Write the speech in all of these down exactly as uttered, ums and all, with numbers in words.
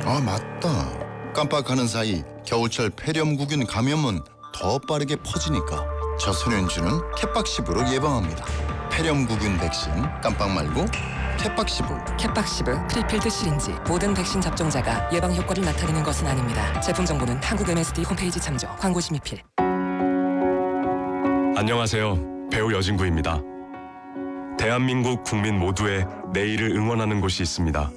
아, 맞다. 깜빡하는 사이 겨울철 폐렴구균 감염은 더 빠르게 퍼지니까 저소년주는 캣박시브로 예방합니다. 폐렴구균 백신 깜빡 말고 캣박시브. 캣박시브 프리필드 시린지. 모든 백신 접종자가 예방 효과를 나타내는 것은 아닙니다. 제품 정보는 한국 엠에스디 홈페이지 참조. 광고 심의필. 안녕하세요. 배우 여진구입니다. 대한민국 국민 모두의 내일을 응원하는 곳이 있습니다.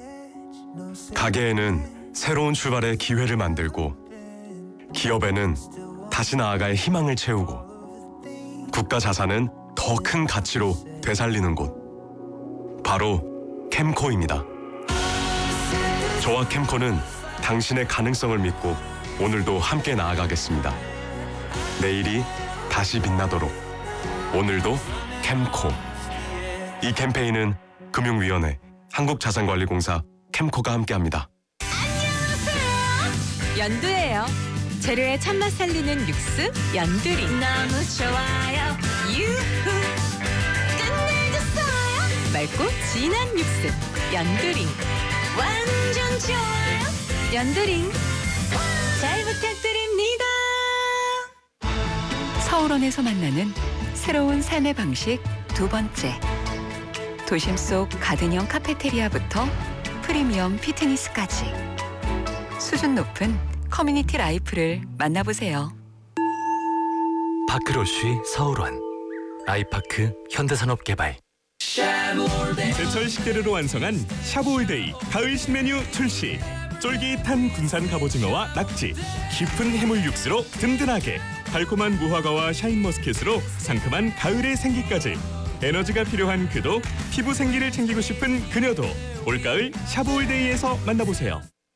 가게에는 새로운 출발의 기회를 만들고, 기업에는 다시 나아갈 희망을 채우고, 국가 자산은 더 큰 가치로 되살리는 곳, 바로 캠코입니다. 저와 캠코는 당신의 가능성을 믿고 오늘도 함께 나아가겠습니다. 내일이 다시 빛나도록 오늘도 캠코. 이 캠페인은 금융위원회, 한국자산관리공사, 캠코가 함께합니다. 안녕하세요. 연두예요. 재료의 참맛 살리는 육수 연두리. 너무 좋아요. 유후. 끝내줬어요. 맑고 진한 육수 연두리. 완전 좋아요. 연두리. 잘 부탁드립니다. 서울원에서 만나는 새로운 삶의 방식 두 번째. 도심 속 가든형 카페테리아부터 프리미엄 피트니스까지 수준 높은 커뮤니티 라이프를 만나보세요. 파크로쉬 서울원, 아이파크 현대산업개발. 제철 식재료로 완성한 샤브올데이 가을 신메뉴 출시. 쫄깃한 군산 갑오징어와 낙지, 깊은 해물 육수로 든든하게, 달콤한 무화과와 샤인머스켓으로 상큼한 가을의 생기까지. 에너지가 필요한 그도, 피부 생기를 챙기고 싶은 그녀도 올가을 샤브올데이에서 만나보세요.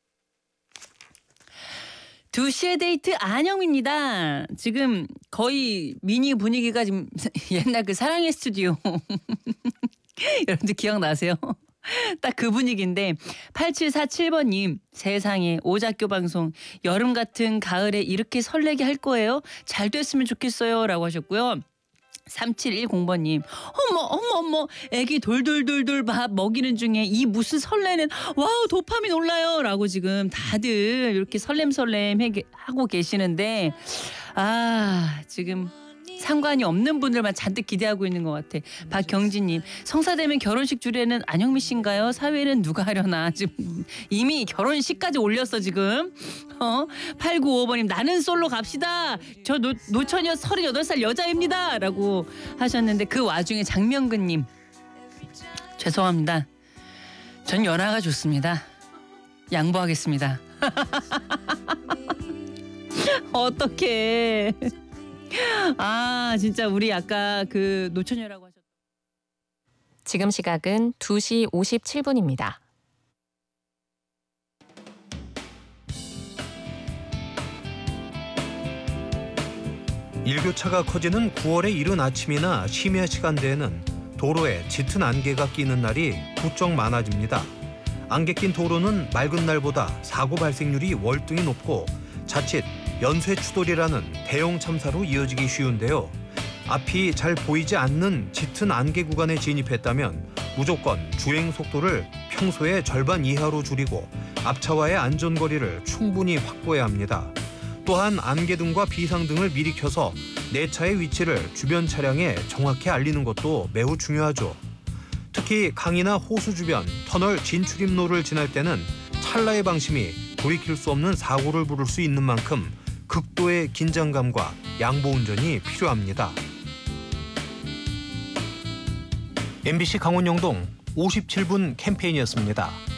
두 시의 데이트 안영입니다. 지금 거의 미니 분위기가 지금 옛날 그 사랑의 스튜디오 여러분들 기억나세요? 딱 그 분위기인데 팔칠사칠 번님 세상에 오작교 방송 여름 같은 가을에 이렇게 설레게 할 거예요? 잘 됐으면 좋겠어요 라고 하셨고요. 삼칠일공 번님 어머 어머 어머 애기 돌돌돌돌 밥 먹이는 중에 이 무슨 설레는 와우 도파민 올라요 라고 지금 다들 이렇게 설렘설렘 하고 계시는데 아 지금 상관이 없는 분들만 잔뜩 기대하고 있는 것 같아. 박경진님 성사되면 결혼식 주례는 안영미 씨인가요? 사회는 누가 하려나. 지금 이미 결혼식까지 올렸어 지금. 어? 팔구오오 번님 나는 솔로 갑시다. 저 노, 노처녀 서른여덟 살 여자입니다 라고 하셨는데 그 와중에 장명근님 죄송합니다. 전 연하가 좋습니다. 양보하겠습니다. 어떡해. 아 진짜 우리 아까 그 노처녀라고 하셨. 지금 시각은 두 시 오십칠 분입니다. 일교차가 커지는 구월의 이른 아침이나 심야 시간대에는 도로에 짙은 안개가 끼는 날이 부쩍 많아집니다. 안개 낀 도로는 맑은 날보다 사고 발생률이 월등히 높고 자칫 연쇄추돌이라는 대형 참사로 이어지기 쉬운데요. 앞이 잘 보이지 않는 짙은 안개 구간에 진입했다면 무조건 주행 속도를 평소의 절반 이하로 줄이고 앞차와의 안전거리를 충분히 확보해야 합니다. 또한 안개등과 비상등을 미리 켜서 내 차의 위치를 주변 차량에 정확히 알리는 것도 매우 중요하죠. 특히 강이나 호수 주변, 터널 진출입로를 지날 때는 찰나의 방심이 돌이킬 수 없는 사고를 부를 수 있는 만큼 극도의 긴장감과 양보 운전이 필요합니다. 엠비씨 강원영동 오십칠 분 캠페인이었습니다.